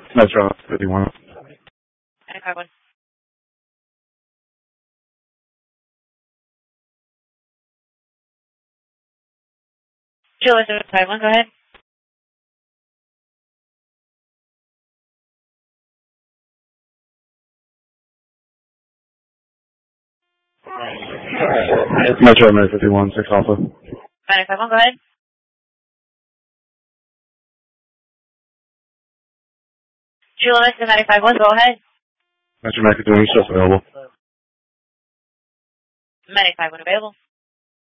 Metro 51. 951. Julia 751, go ahead. Metro 951, 6 Alpha. 951, go ahead. Julia 951, go ahead. Metro Macadamia, still available. 951 available.